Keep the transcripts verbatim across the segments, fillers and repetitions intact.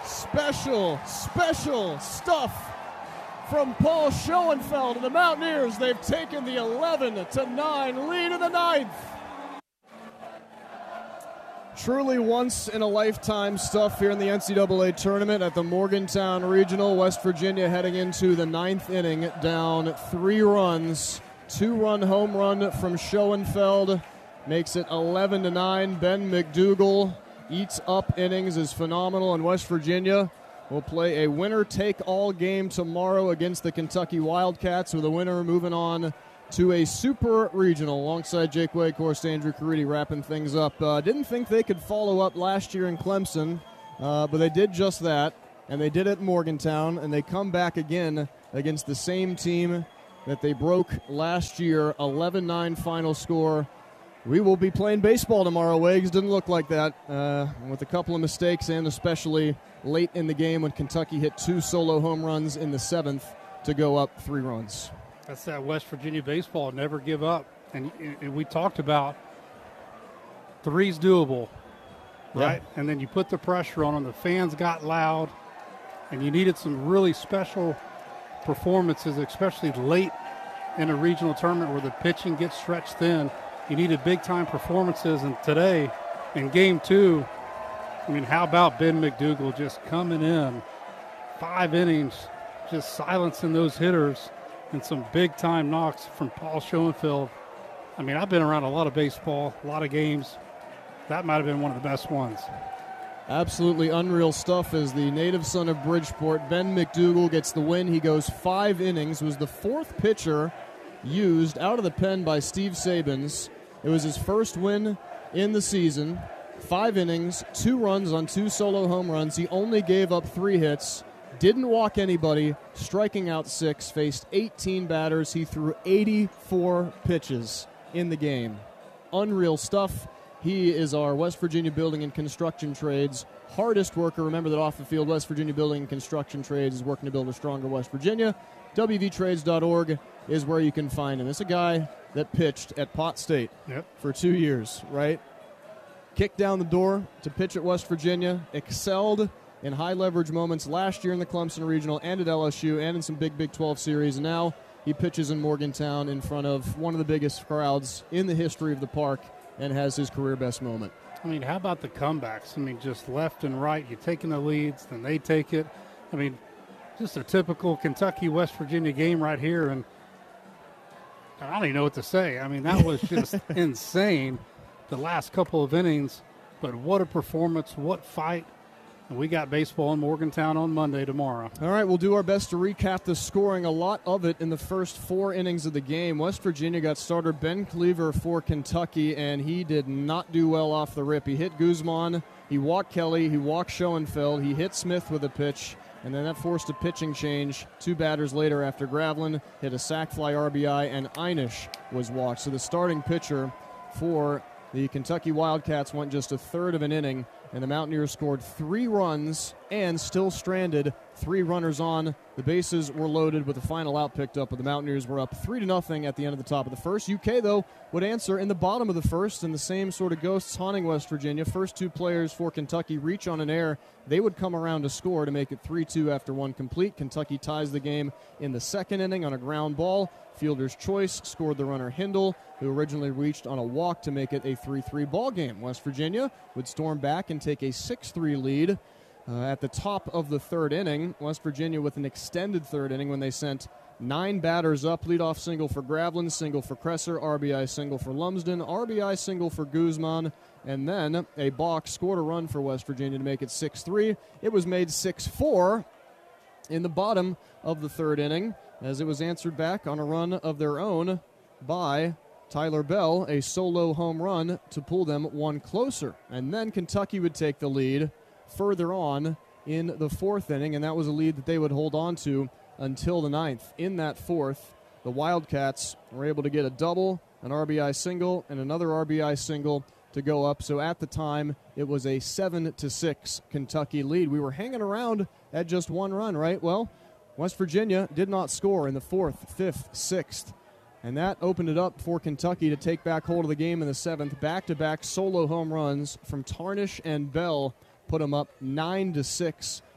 Special, special stuff from Paul Schoenfeld and the Mountaineers. They've taken the eleven to nine lead in the ninth. Truly once-in-a-lifetime stuff here in the N C double A tournament at the Morgantown Regional. West Virginia heading into the ninth inning, down three runs. Two-run home run from Schoenfeld makes it eleven to nine. Ben McDougal eats up innings, is phenomenal, and West Virginia will play a winner-take-all game tomorrow against the Kentucky Wildcats, with the winner moving on to a super regional alongside Jake Way, of course, Andrew Caridi wrapping things up. Uh, didn't think they could follow up last year in Clemson, uh, but they did just that, and they did it in Morgantown, and they come back again against the same team that they broke last year, eleven nine final score. We will be playing baseball tomorrow, Wags. Didn't look like that, uh, with a couple of mistakes, and especially late in the game when Kentucky hit two solo home runs in the seventh to go up three runs. That's that West Virginia baseball, never give up. And, and we talked about three's doable, right? Yeah. And then you put the pressure on them. The fans got loud, and you needed some really special performances, especially late in a regional tournament where the pitching gets stretched thin. You needed big-time performances, and today, in game two, I mean, how about Ben McDougal just coming in, five innings, just silencing those hitters, and some big-time knocks from Paul Schoenfeld. I mean, I've been around a lot of baseball, a lot of games. That might have been one of the best ones. Absolutely unreal stuff as the native son of Bridgeport, Ben McDougal, gets the win. He goes five innings, was the fourth pitcher used out of the pen by Steve Sabins. It was his first win in the season. Five innings, two runs on two solo home runs. He only gave up three hits, didn't walk anybody, striking out six, faced eighteen batters. He threw eighty-four pitches in the game. Unreal stuff. He is our West Virginia Building and Construction Trades hardest worker. Remember that off the field, West Virginia Building and Construction Trades is working to build a stronger West Virginia. W V trades dot org is where you can find him. It's a guy that pitched at Pot State yep. for two years, right? Kicked down the door to pitch at West Virginia, excelled in high-leverage moments last year in the Clemson Regional and at L S U and in some big Big twelve series. And now he pitches in Morgantown in front of one of the biggest crowds in the history of the park and has his career best moment. I mean, how about the comebacks? I mean, just left and right. You're taking the leads, then they take it. I mean, just a typical Kentucky-West Virginia game right here, and I don't even know what to say. I mean, that was just insane the last couple of innings, but what a performance, what fight. And we got baseball in Morgantown on Monday tomorrow. All right, we'll do our best to recap the scoring. A lot of it in the first four innings of the game. West Virginia got starter Ben Cleaver for Kentucky, and he did not do well off the rip. He hit Guzman, he walked Kelly, he walked Schoenfeld, he hit Smith with a pitch, and then that forced a pitching change two batters later after Gravlin hit a sac fly R B I, and Einish was walked. So the starting pitcher for the Kentucky Wildcats went just a third of an inning, and the Mountaineers scored three runs and still stranded three runners on. The bases were loaded with the final out picked up, but the Mountaineers were up three to nothing at the end of the top of the first. U K, though, would answer in the bottom of the first, and the same sort of ghosts haunting West Virginia. First two players for Kentucky reach on an error. They would come around to score to make it three two after one complete. Kentucky ties the game in the second inning on a ground ball. Fielder's choice scored the runner Hindle, who originally reached on a walk to make it a three three ball game. West Virginia would storm back and take a six three lead uh, at the top of the third inning. West Virginia with an extended third inning when they sent nine batters up. Leadoff single for Gravlin, single for Kresser, R B I single for Lumsden, R B I single for Guzman, and then a balk scored a run for West Virginia to make it six three. It was made six four in the bottom of the third inning, as it was answered back on a run of their own by Tyler Bell, a solo home run to pull them one closer. And then Kentucky would take the lead further on in the fourth inning, and that was a lead that they would hold on to until the ninth. In that fourth, the Wildcats were able to get a double, an R B I single, and another R B I single to go up. So at the time, it was a seven to six Kentucky lead. We were hanging around at just one run, right? Well, West Virginia did not score in the fourth, fifth, sixth, and that opened it up for Kentucky to take back hold of the game in the seventh. Back-to-back solo home runs from Tarnish and Bell put them up nine to six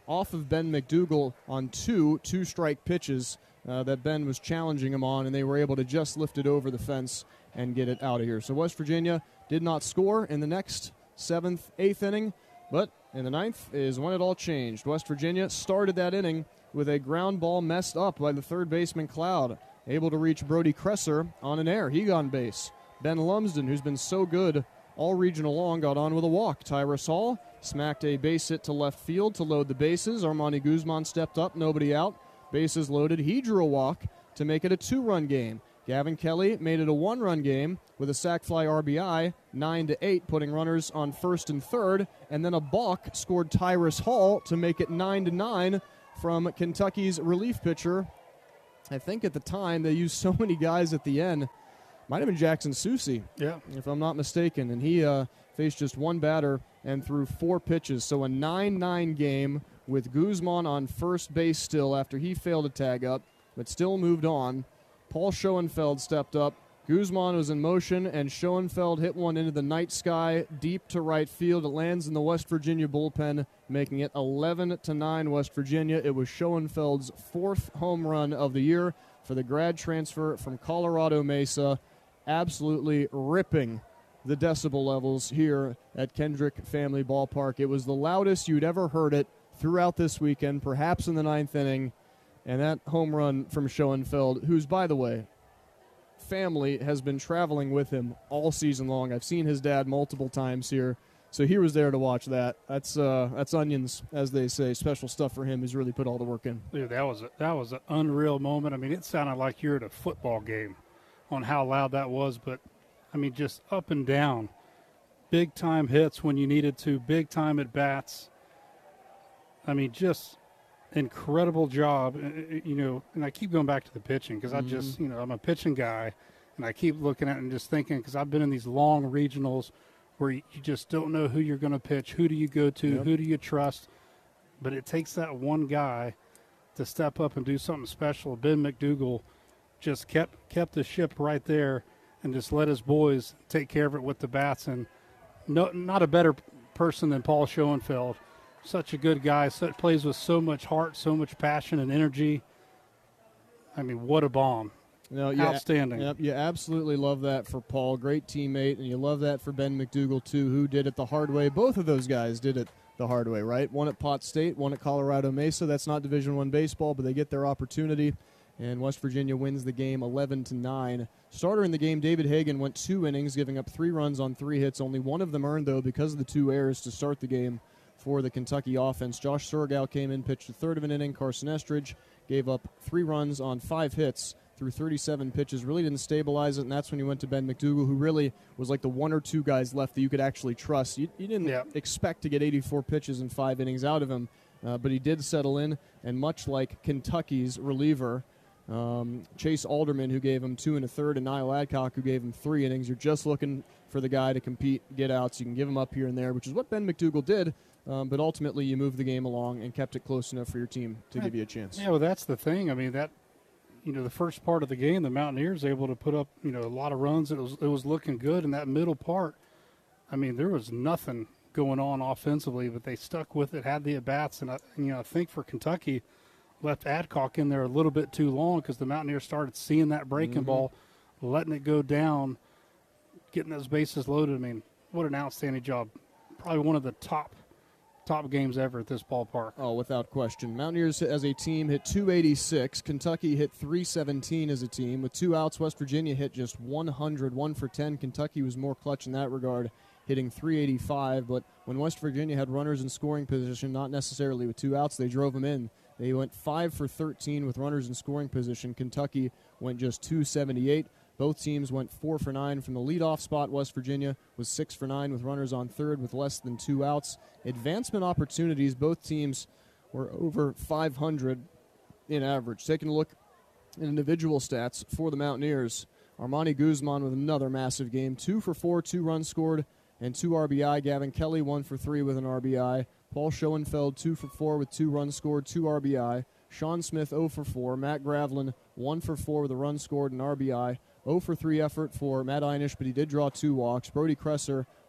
off of Ben McDougal on two two-strike pitches uh, that Ben was challenging him on, and they were able to just lift it over the fence and get it out of here. So West Virginia did not score in the next seventh, eighth inning, but in the ninth is when it all changed. West Virginia started that inning with a ground ball messed up by the third baseman Cloud, able to reach Brody Kresser on an error. He got on base. Ben Lumsden, who's been so good all regional long, got on with a walk. Tyrus Hall smacked a base hit to left field to load the bases. Armani Guzman stepped up, nobody out. Bases loaded. He drew a walk to make it a two-run game. Gavin Kelly made it a one-run game with a sac fly R B I, nine to eight, putting runners on first and third. And then a balk scored Tyrus Hall to make it nine to nine from Kentucky's relief pitcher. I think at the time they used so many guys at the end. Might have been Jackson Susi, yeah, if I'm not mistaken. And he uh, faced just one batter and threw four pitches. So a nine nine game with Guzman on first base still after he failed to tag up, but still moved on. Paul Schoenfeld stepped up. Guzman was in motion, and Schoenfeld hit one into the night sky deep to right field. It lands in the West Virginia bullpen, making it eleven to nine West Virginia. It was Schoenfeld's fourth home run of the year for the grad transfer from Colorado Mesa, absolutely ripping the decibel levels here at Kendrick Family Ballpark. It was the loudest you'd ever heard it throughout this weekend, perhaps in the ninth inning. And that home run from Schoenfeld, who's, by the way, family has been traveling with him all season long. I've seen his dad multiple times here, so he was there to watch that. That's uh, that's onions, as they say. Special stuff for him. He's really put all the work in. Dude, that was a, that was an unreal moment. I mean, it sounded like you're at a football game on how loud that was, but, I mean, just up and down. Big-time hits when you needed to, big-time at-bats. I mean, just incredible job, you know, and I keep going back to the pitching because mm-hmm. I just, you know, I'm a pitching guy, and I keep looking at it and just thinking because I've been in these long regionals where you just don't know who you're going to pitch, who do you go to, yep. who do you trust, but it takes that one guy to step up and do something special. Ben McDougal just kept kept the ship right there and just let his boys take care of it with the bats, and no, not a better person than Paul Schoenfeld. Such a good guy, so, plays with so much heart, so much passion and energy. I mean, what a bomb. No, you Outstanding. Yep, you absolutely love that for Paul. Great teammate, and you love that for Ben McDougal, too, who did it the hard way. Both of those guys did it the hard way, right? One at Pot State, one at Colorado Mesa. That's not Division One baseball, but they get their opportunity, and West Virginia wins the game eleven to nine. Starter in the game, David Hagan, went two innings, giving up three runs on three hits. Only one of them earned, though, because of the two errors to start the game for the Kentucky offense. Josh Surgal came in, pitched a third of an inning. Carson Estridge gave up three runs on five hits through thirty-seven pitches. Really didn't stabilize it, and that's when you went to Ben McDougal, who really was like the one or two guys left that you could actually trust. You, you didn't yeah. expect to get eighty-four pitches in five innings out of him, uh, but he did settle in, and much like Kentucky's reliever, um, Chase Alderman, who gave him two and a third, and Niall Adcock, who gave him three innings, you're just looking for the guy to compete, get outs. You can give him up here and there, which is what Ben McDougal did. Um, but ultimately, you moved the game along and kept it close enough for your team to give you a chance. Yeah, well, that's the thing. I mean, that you know, the first part of the game, the Mountaineers able to put up you know a lot of runs. It was it was looking good in that middle part. I mean, there was nothing going on offensively, but they stuck with it, had the at bats, and I, you know I think for Kentucky, left Adcock in there a little bit too long because the Mountaineers started seeing that breaking mm-hmm. ball, letting it go down, getting those bases loaded. I mean, what an outstanding job! Probably one of the top. top games ever at this ballpark. Oh, without question. Mountaineers as a team hit two eighty-six. Kentucky hit three seventeen as a team. With two outs, West Virginia hit just one hundred, one for ten. Kentucky was more clutch in that regard, hitting three eighty-five. But when West Virginia had runners in scoring position, not necessarily with two outs, they drove them in. They went five for thirteen with runners in scoring position. Kentucky went just two seventy-eight. Both teams went four for nine from the leadoff spot. West Virginia was six for nine with runners on third with less than two outs. Advancement opportunities, both teams were over five hundred in average. Taking a look at individual stats for the Mountaineers, Armani Guzman with another massive game. Two for four, two runs scored, and two R B I. Gavin Kelly, one for three with an R B I. Paul Schoenfeld, two for four with two runs scored, two R B I. Sean Smith, zero for four. Matt Gravlin, one for four with a run scored and R B I. zero for three effort for Matt Einish, but he did draw two walks. Brody Kresser,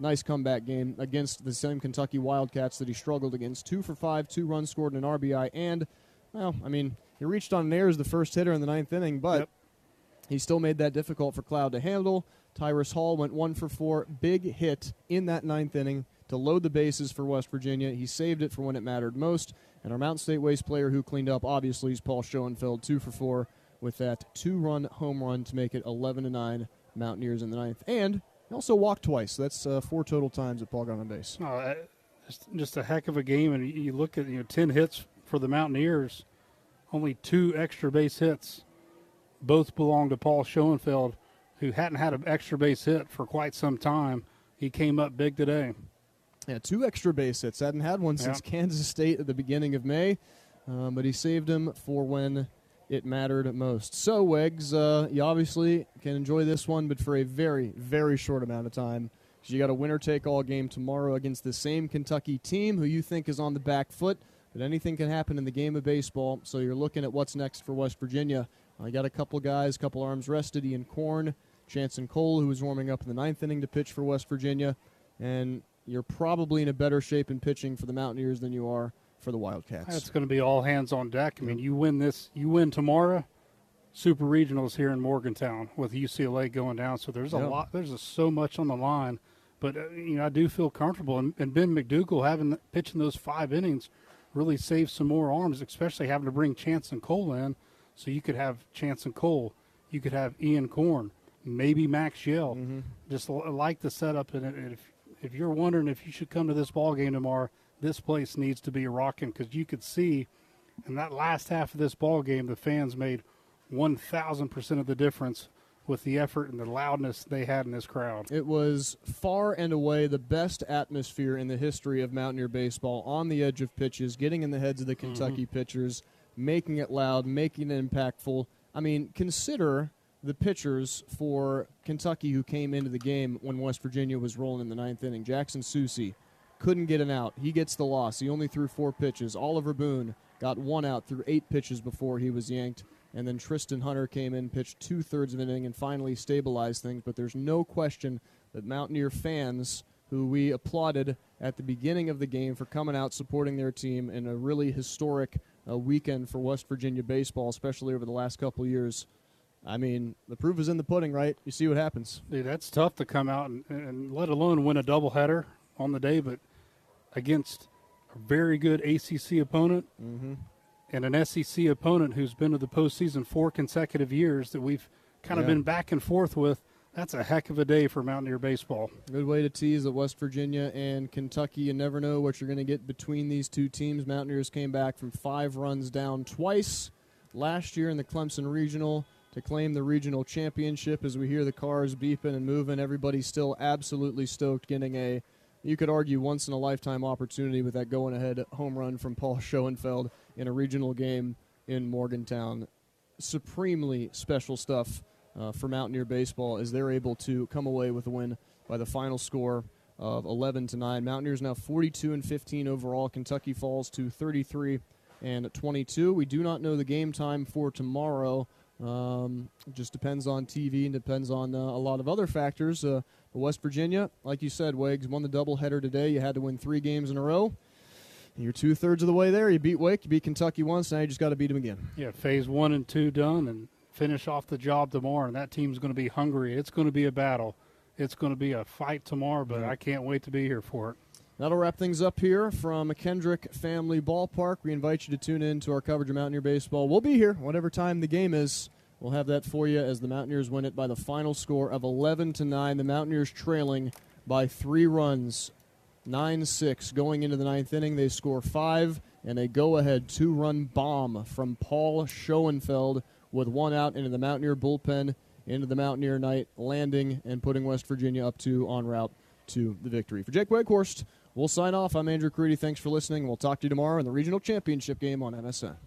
nice comeback game against the same Kentucky Wildcats that he struggled against. Two for five, two runs scored, and an R B I, and, well, I mean, he reached on an error as the first hitter in the ninth inning, but yep. he still made that difficult for Cloud to handle. Tyrus Hall went one for four, big hit in that ninth inning to load the bases for West Virginia. He saved it for when it mattered most. And our Mountain State Waste player who cleaned up, obviously, is Paul Schoenfeld, two for four, with that two-run home run to make it eleven to nine Mountaineers in the ninth. And he also walked twice. That's uh, four total times that Paul got on base. Oh, just, just a heck of a game. And you look at, you know, ten hits for the Mountaineers, only two extra base hits. Both belong to Paul Schoenfeld, who hadn't had an extra base hit for quite some time. He came up big today. Yeah, two extra base hits. Hadn't had one since yeah. Kansas State at the beginning of May, um, but he saved him for when it mattered most. So, Weggs, uh, you obviously can enjoy this one, but for a very, very short amount of time, because you got a winner-take-all game tomorrow against the same Kentucky team who you think is on the back foot, but anything can happen in the game of baseball, so you're looking at what's next for West Virginia. I got a couple guys, couple arms rested, Ian Korn, Jansen Cole, who was warming up in the ninth inning to pitch for West Virginia, and you're probably in a better shape in pitching for the Mountaineers than you are for the Wildcats. That's going to be all hands on deck. I mean, you win this, you win tomorrow, Super Regionals here in Morgantown with U C L A going down. So there's a yeah. lot, there's a, so much on the line. But, uh, you know, I do feel comfortable. And, and Ben McDougal having pitching those five innings really saves some more arms, especially having to bring Chance and Cole in. So you could have Chance and Cole. You could have Ian Korn, maybe Max Yell. Mm-hmm. Just l- like the setup. And if If you're wondering if you should come to this ball game tomorrow, this place needs to be rocking, because you could see in that last half of this ball game, the fans made one thousand percent of the difference with the effort and the loudness they had in this crowd. It was far and away the best atmosphere in the history of Mountaineer baseball, on the edge of pitches, getting in the heads of the Kentucky mm-hmm. pitchers, making it loud, making it impactful. I mean, consider the pitchers for Kentucky who came into the game when West Virginia was rolling in the ninth inning. Jackson Soucy couldn't get an out. He gets the loss. He only threw four pitches. Oliver Boone got one out through eight pitches before he was yanked. And then Tristan Hunter came in, pitched two-thirds of an inning, and finally stabilized things. But there's no question that Mountaineer fans, who we applauded at the beginning of the game for coming out supporting their team in a really historic uh, weekend for West Virginia baseball, especially over the last couple of years, I mean, the proof is in the pudding, right? You see what happens. Dude, that's tough to come out and, and let alone win a doubleheader on the day, but against a very good A C C opponent mm-hmm. and an S E C opponent who's been to the postseason four consecutive years that we've kind of yeah. been back and forth with. That's a heck of a day for Mountaineer baseball. Good way to tease that West Virginia and Kentucky. You never know what you're going to get between these two teams. Mountaineers came back from five runs down twice last year in the Clemson Regional to claim the regional championship. As we hear the cars beeping and moving, everybody's still absolutely stoked, getting a, you could argue, once-in-a-lifetime opportunity with that going-ahead home run from Paul Schoenfeld in a regional game in Morgantown. Supremely special stuff uh, for Mountaineer baseball as they're able to come away with a win by the final score of eleven to nine. Mountaineers now forty-two and fifteen overall. Kentucky falls to thirty-three and twenty-two. We do not know the game time for tomorrow. Um, it just depends on T V and depends on uh, a lot of other factors. Uh, West Virginia, like you said, Wiggs, won the doubleheader today. You had to win three games in a row. You're two-thirds of the way there. You beat Wake, you beat Kentucky once, now you just got to beat them again. Yeah, phase one and two done, and finish off the job tomorrow. And that team's going to be hungry. It's going to be a battle. It's going to be a fight tomorrow, but I can't wait to be here for it. That'll wrap things up here from Kendrick Family Ballpark. We invite you to tune in to our coverage of Mountaineer baseball. We'll be here whatever time the game is. We'll have that for you as the Mountaineers win it by the final score of eleven to nine. The Mountaineers trailing by three runs, nine six. Going into the ninth inning, they score five, and a go-ahead two-run bomb from Paul Schoenfeld with one out into the Mountaineer bullpen, into the Mountaineer night, landing and putting West Virginia up two en route to the victory. For Jake Weghorst, we'll sign off. I'm Andrew Creedy. Thanks for listening. We'll talk to you tomorrow in the regional championship game on M S N.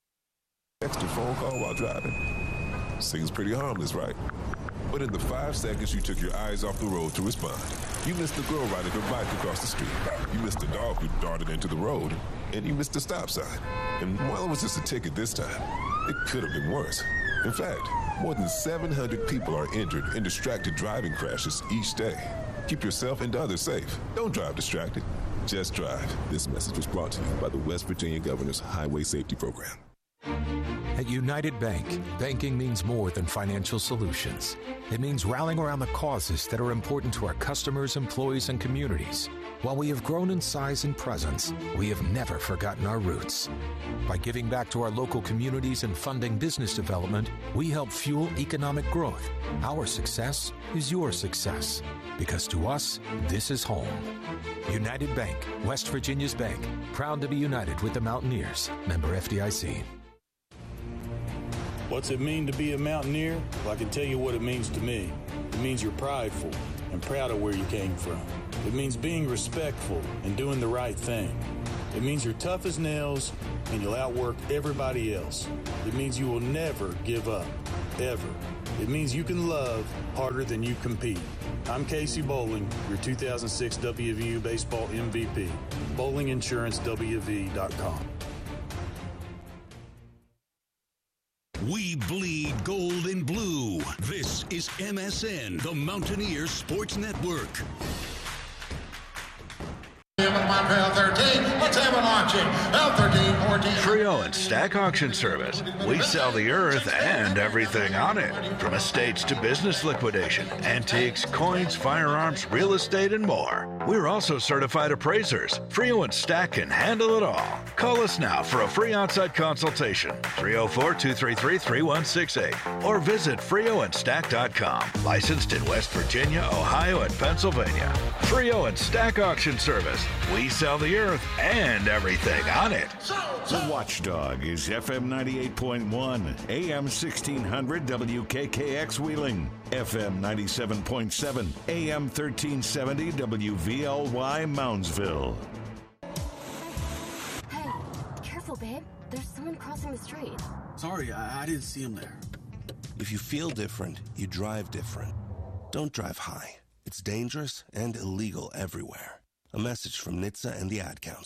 Extra phone call while driving. Seems pretty harmless, right? But in the five seconds you took your eyes off the road to respond, you missed the girl riding her bike across the street. You missed the dog who darted into the road. And you missed the stop sign. And while it was just a ticket this time, it could have been worse. In fact, more than seven hundred people are injured in distracted driving crashes each day. Keep yourself and others safe. Don't drive distracted. Just drive. This message was brought to you by the West Virginia Governor's Highway Safety Program. At United Bank, banking means more than financial solutions. It means rallying around the causes that are important to our customers, employees, and communities. While we have grown in size and presence, we have never forgotten our roots. By giving back to our local communities and funding business development, we help fuel economic growth. Our success is your success, because to us, this is home. United Bank, West Virginia's bank, proud to be united with the Mountaineers. Member F D I C. What's it mean to be a Mountaineer? Well, I can tell you what it means to me. It means you're prideful and proud of where you came from. It means being respectful and doing the right thing. It means you're tough as nails and you'll outwork everybody else. It means you will never give up, ever. It means you can love harder than you compete. I'm Casey Bowling, your two thousand six W V U Baseball M V P. Bowling Insurance W V dot com. We bleed gold and blue. This is M S N, the Mountaineers Sports Network. L thirteen, let's have an auction. L thirteen, fourteen. Frio and Stack Auction Service. We sell the earth and everything on it, from estates to business liquidation, antiques, coins, firearms, real estate, and more. We're also certified appraisers. Frio and Stack can handle it all. Call us now for a free on-site consultation, three oh four, two three three, three one six eight, or visit frio and stack dot com. Licensed in West Virginia, Ohio, and Pennsylvania. Frio and Stack Auction Service. We sell the earth and everything on it. The Watchdog is F M ninety-eight point one, A M sixteen hundred W K K X Wheeling, F M ninety-seven point seven, A M thirteen seventy W V L Y Moundsville. Hey, careful, babe. There's someone crossing the street. Sorry, I, I didn't see him there. If you feel different, you drive different. Don't drive high. It's dangerous and illegal everywhere. A message from N H T S A and the Ad Council.